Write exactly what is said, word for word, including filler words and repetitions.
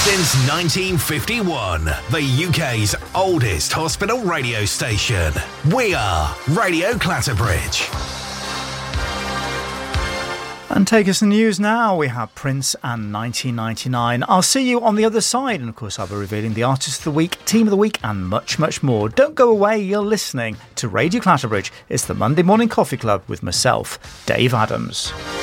Since nineteen fifty-one, the U K's oldest hospital radio station. We are Radio Clatterbridge. And take us to the news now. We have Prince and nineteen ninety-nine. I'll see you on the other side. And of course, I'll be revealing the Artist of the Week, Team of the Week, and much, much more. Don't go away. You're listening to Radio Clatterbridge. It's the Monday Morning Coffee Club with myself, Dave Adams.